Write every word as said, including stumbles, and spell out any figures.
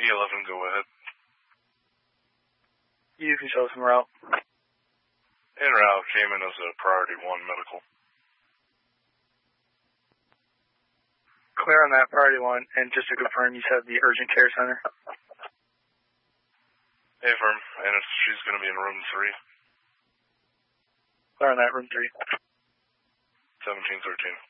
eleven, go ahead. You can show some route. En route, came in as a priority one medical. Clear on that priority one, and just to confirm, you said the urgent care center? Affirm, and it's, she's going to be in room three. Clear on that, room three. seventeen thirteen.